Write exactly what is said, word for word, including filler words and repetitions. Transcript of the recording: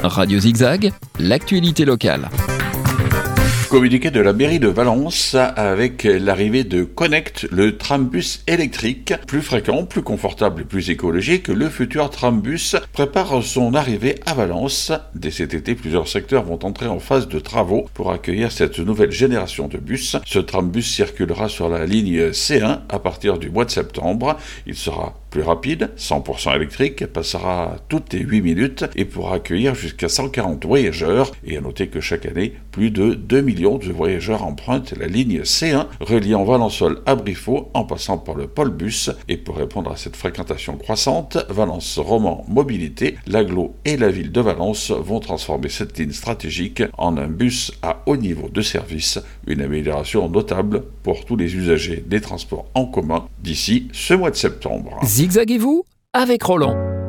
Radio Zigzag, l'actualité locale. Communiqué de la mairie de Valence avec l'arrivée de Connect, le trambus électrique, plus fréquent, plus confortable et plus écologique. Le futur trambus prépare son arrivée à Valence. Dès cet été, plusieurs secteurs vont entrer en phase de travaux pour accueillir cette nouvelle génération de bus. Ce trambus circulera sur la ligne C un à partir du mois de septembre. Il sera plus rapide, cent pour cent électrique, passera toutes les huit minutes et pourra accueillir jusqu'à cent quarante voyageurs. Et à noter que chaque année, plus de deux millions de voyageurs empruntent la ligne C un reliant Valençol à Briffaut en passant par le pôle bus. Et pour répondre à cette fréquentation croissante, Valence Roman Mobilité, l'agglo et la ville de Valence vont transformer cette ligne stratégique en un bus à haut niveau de service, une amélioration notable pour tous les usagers des transports en commun d'ici ce mois de septembre. Zigzaguez-vous avec Roland.